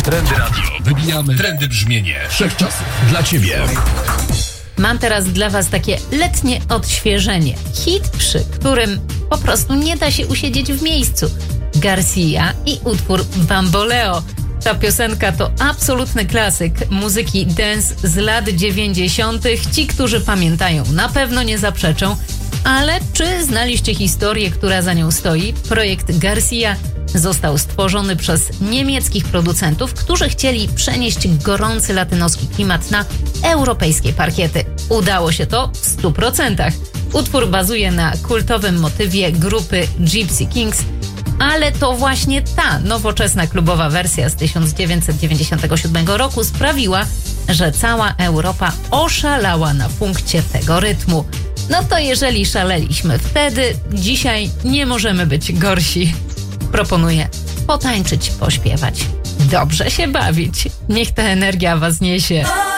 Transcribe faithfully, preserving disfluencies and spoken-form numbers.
Trendy Radio. Wybijamy trendy brzmienie wszechczasów dla Ciebie. Mam teraz dla Was takie letnie odświeżenie. Hit, przy którym po prostu nie da się usiedzieć w miejscu. Garcia i utwór Bamboleo. Ta piosenka to absolutny klasyk muzyki dance z lat dziewięćdziesiątych. Ci, którzy pamiętają, na pewno nie zaprzeczą. Ale czy znaliście historię, która za nią stoi? Projekt Garcia został stworzony przez niemieckich producentów, którzy chcieli przenieść gorący latynoski klimat na europejskie parkiety. Udało się to w stu procentach. Utwór bazuje na kultowym motywie grupy Gypsy Kings, ale to właśnie ta nowoczesna klubowa wersja z tysiąc dziewięćset dziewięćdziesiątego siódmego roku sprawiła, że cała Europa oszalała na punkcie tego rytmu. No to jeżeli szaleliśmy wtedy, dzisiaj nie możemy być gorsi. Proponuję potańczyć, pośpiewać, dobrze się bawić. Niech ta energia Was niesie.